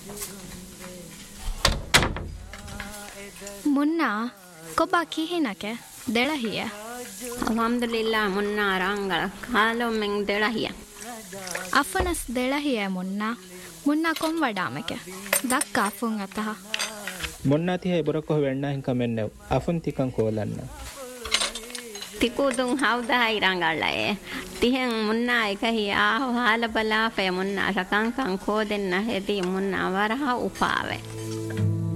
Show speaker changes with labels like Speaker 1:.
Speaker 1: Munna ಕೊಬ್ಬಾ ಕಿಹಿನಕೆ ದೆಳಹಿಯ
Speaker 2: alhamdulillah munna arangal kalo men delahiya
Speaker 1: ಅಫನಸ್ ದೆಳಹಿಯ Munna ಕೊಂವಡಾಮಕೆ ದಕ್ಕ ಅಫುಂ ಅತಹ
Speaker 3: ಮೊನ್ನಾತಿ high ಬರಕೊ ವೆಣ್ಣ ಹಿಂಕ ಮೆನ್ನೆವ್ ಅಫುನ್ ತಿಕಂ ಕೋಲನ್ನ
Speaker 2: tikudun hauda irangalae tihen munna ekahi hala bala fe munna sakan kan kodenna hedi munna waraha upave